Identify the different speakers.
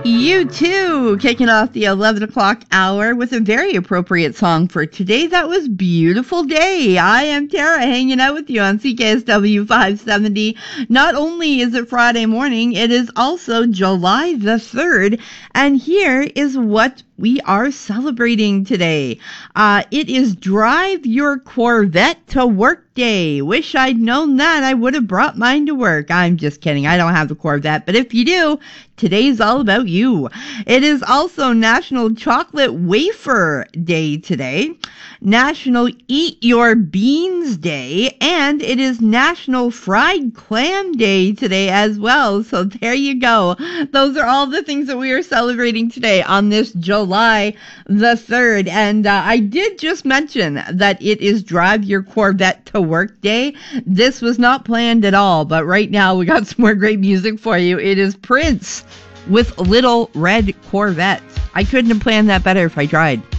Speaker 1: You too, kicking off the 11 o'clock hour with a very appropriate song for today. That was Beautiful Day. I am Tara, hanging out with you on CKSW 570. Not only is it Friday morning, it is also July the 3rd, and here is what we are celebrating today. It is Drive Your Corvette to Work Day. Wish I'd known that. I would have brought mine to work. I'm just kidding. I don't have a Corvette, but if you do, today's all about you. It is also National Chocolate Wafer Day today, National Eat Your Beans Day, and it is National Fried Clam Day today as well. So there you go. Those are all the things that we are celebrating today on this July the 3rd. And I did just mention that it is Drive Your Corvette to Work Day. This was not planned at all, but right now we got some more great music for you. It is Prince with Little Red Corvette. I couldn't have planned that better if I tried.